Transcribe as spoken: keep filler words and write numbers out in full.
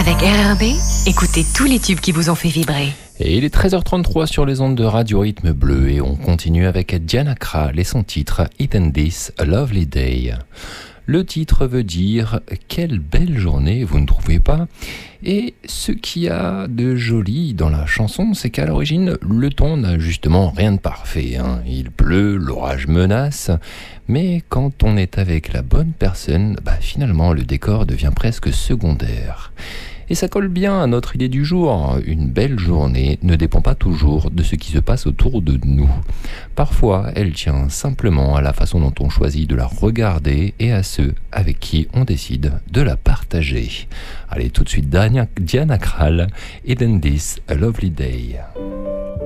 Avec R R B, écoutez tous les tubes qui vous ont fait vibrer. Et il est treize heures trente-trois sur les ondes de Radio Rythme Bleu et on continue avec Diana Krall et son titre Isn't This a Lovely Day. Le titre veut dire « Quelle belle journée, vous ne trouvez pas ?» Et ce qu'il y a de joli dans la chanson, c'est qu'à l'origine, le ton n'a justement rien de parfait. Hein. Il pleut, l'orage menace, mais quand on est avec la bonne personne, bah finalement le décor devient presque secondaire. Et ça colle bien à notre idée du jour. Une belle journée ne dépend pas toujours de ce qui se passe autour de nous. Parfois, elle tient simplement à la façon dont on choisit de la regarder et à ceux avec qui on décide de la partager. Allez, tout de suite, Diana Krall, Isn't This a Lovely Day?